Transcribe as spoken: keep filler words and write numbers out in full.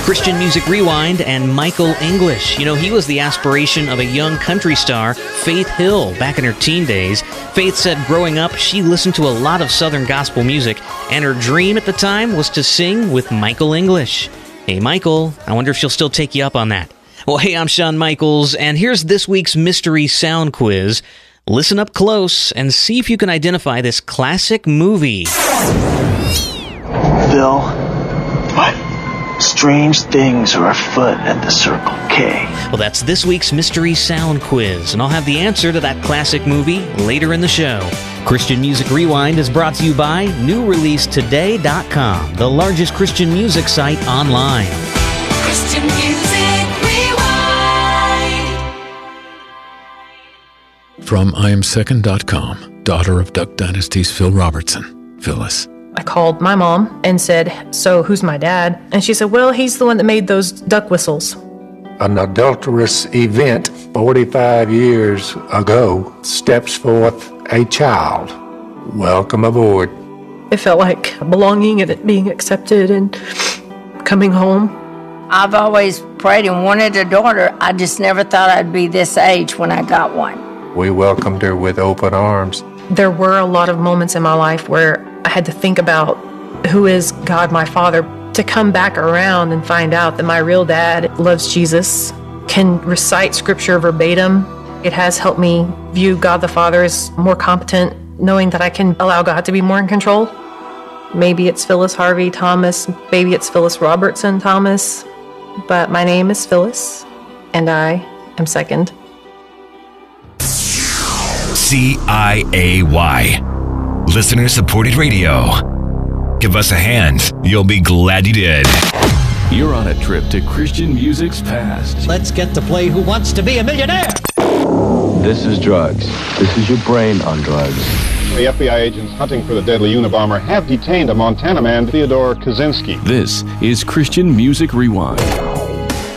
Christian Music Rewind and Michael English. You know, he was the aspiration of a young country star, Faith Hill, back in her teen days. Faith said growing up, she listened to a lot of Southern gospel music, and her dream at the time was to sing with Michael English. Hey, Michael, I wonder if she'll still take you up on that. Well, hey, I'm Shawn Michaels, and here's this week's Mystery Sound Quiz. Listen up close and see if you can identify this classic movie. Bill, what? Strange things are afoot at the Circle K. Well, that's this week's Mystery Sound Quiz, and I'll have the answer to that classic movie later in the show. Christian Music Rewind is brought to you by new release today dot com, the largest Christian music site online. Christian Music Rewind. From I am second dot com, daughter of Duck Dynasty's Phil Robertson, Phyllis. I called my mom and said, so who's my dad? And she said, well, he's the one that made those duck whistles. An adulterous event forty-five years ago steps forth a child. Welcome aboard. It felt like belonging and it being accepted and coming home. I've always prayed and wanted a daughter. I just never thought I'd be this age when I got one. We welcomed her with open arms. There were a lot of moments in my life where I had to think about who is God my Father, to come back around and find out that my real dad loves Jesus, can recite scripture verbatim. It has helped me view God the Father as more competent, knowing that I can allow God to be more in control. Maybe it's Phyllis Harvey Thomas, maybe it's Phyllis Robertson Thomas, but my name is Phyllis, and I am second. C I A Y. Listener-supported radio. Give us a hand. You'll be glad you did. You're on a trip to Christian music's past. Let's get to play Who Wants to Be a Millionaire? This is drugs. This is your brain on drugs. The F B I agents hunting for the deadly Unabomber have detained a Montana man, Theodore Kaczynski. This is Christian Music Rewind.